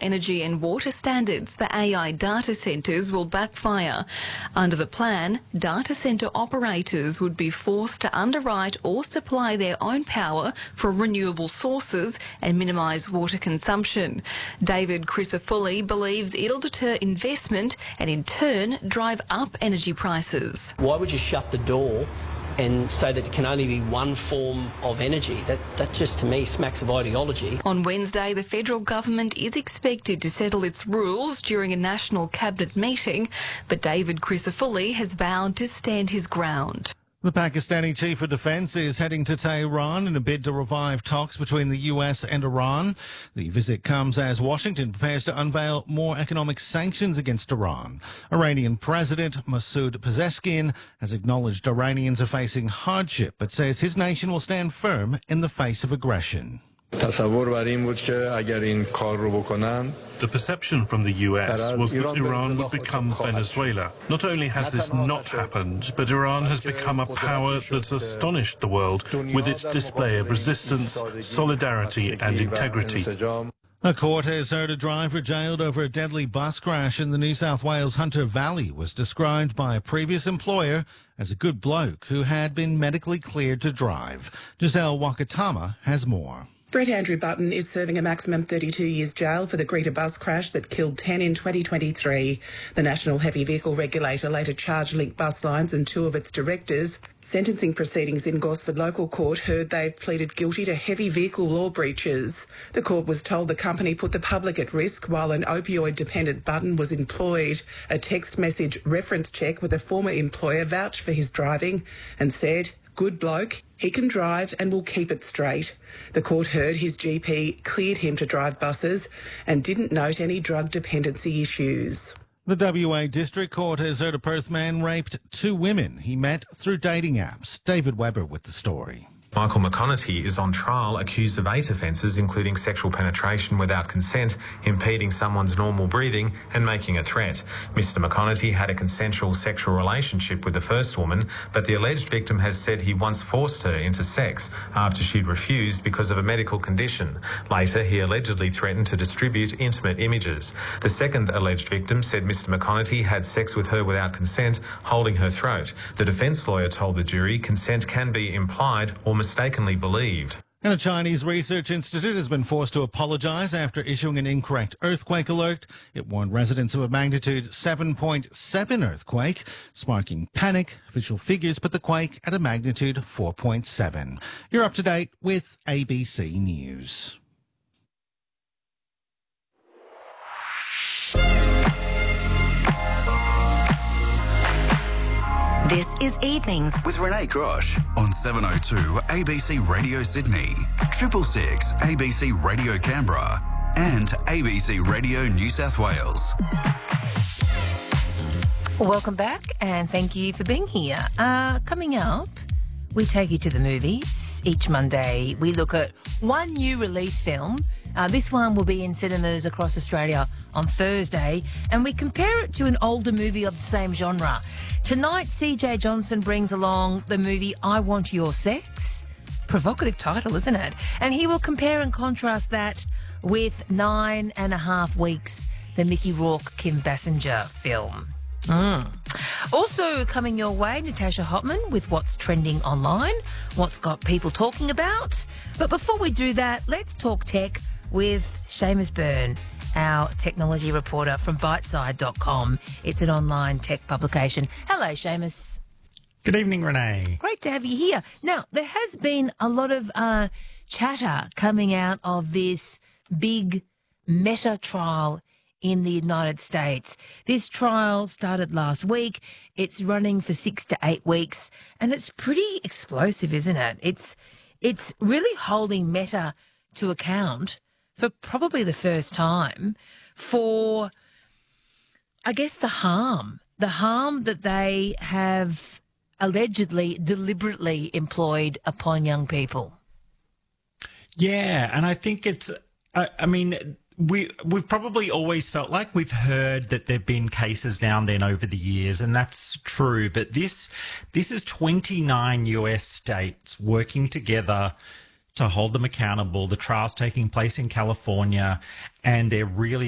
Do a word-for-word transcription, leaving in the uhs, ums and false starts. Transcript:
energy and water standards for A I data centres will backfire. Under the plan, data centre operators would be forced to underwrite or supply their own power from renewable sources and minimise water consumption. David Crisafulli believes it'll deter investment and in turn drive up energy prices. Why would you shut the door and say that it can only be one form of energy? That, that just, to me, smacks of ideology. On Wednesday, the federal government is expected to settle its rules during a national cabinet meeting, but David Crisafulli has vowed to stand his ground. The Pakistani chief of defence is heading to Tehran in a bid to revive talks between the U S and Iran. The visit comes as Washington prepares to unveil more economic sanctions against Iran. Iranian President Masoud Pezeshkian has acknowledged Iranians are facing hardship, but says his nation will stand firm in the face of aggression. The perception from the U S was that Iran would become Venezuela. Not only has this not happened, but Iran has become a power that's astonished the world with its display of resistance, solidarity and integrity. A court has heard a driver jailed over a deadly bus crash in the New South Wales Hunter Valley was described by a previous employer as a good bloke who had been medically cleared to drive. Giselle Wakatama has more. Brett Andrew Button is serving a maximum thirty-two years jail for the Greta bus crash that killed ten in twenty twenty-three. The National Heavy Vehicle Regulator later charged Link Bus Lines and two of its directors. Sentencing proceedings in Gosford Local Court heard they pleaded guilty to heavy vehicle law breaches. The court was told the company put the public at risk while an opioid-dependent Button was employed. A text message reference check with a former employer vouched for his driving and said, "Good bloke, he can drive and will keep it straight." The court heard his G P cleared him to drive buses and didn't note any drug dependency issues. The W A District Court has heard a Perth man raped two women he met through dating apps. David Webber with the story. Michael McConaughey is on trial accused of eight offences, including sexual penetration without consent, impeding someone's normal breathing and making a threat. Mister McConaughey had a consensual sexual relationship with the first woman, but the alleged victim has said he once forced her into sex after she'd refused because of a medical condition. Later, he allegedly threatened to distribute intimate images. The second alleged victim said Mister McConaughey had sex with her without consent, holding her throat. The defence lawyer told the jury consent can be implied or mistakenly believed. And a Chinese research institute has been forced to apologise after issuing an incorrect earthquake alert. It warned residents of a magnitude seven point seven earthquake, sparking panic. Official figures put the quake at a magnitude four point seven. You're up to date with A B C News. This is Evenings with Renee Grosh on seven oh two A B C Radio Sydney, Triple Six A B C Radio Canberra and A B C Radio New South Wales. Welcome back and thank you for being here. Uh, coming up, we take you to the movies. Each Monday, we look at one new release film. Uh, this one will be in cinemas across Australia on Thursday, and we compare it to an older movie of the same genre. Tonight, C J Johnson brings along the movie I Want Your Sex. Provocative title, isn't it? And he will compare and contrast that with Nine and a Half Weeks, the Mickey Rourke, Kim Basinger film. Mm. Also coming your way, Natasha Hotman with what's trending online, what's got people talking about. But before we do that, let's talk tech with Seamus Byrne, our technology reporter from Biteside dot com. It's an online tech publication. Hello, Seamus. Good evening, Renee. Great to have you here. Now, there has been a lot of uh, chatter coming out of this big Meta trial in the United States. This trial started last week. It's running for six to eight weeks, and it's pretty explosive, isn't it? It's it's really holding Meta to account for probably the first time for, I guess, the harm, the harm that they have allegedly deliberately employed upon young people. Yeah, and I think it's, I, I mean, we, we've probably always felt like we've heard that there have been cases now and then over the years, and that's true. But this, this is twenty-nine U S states working together to hold them accountable. The trial's taking place in California, and they're really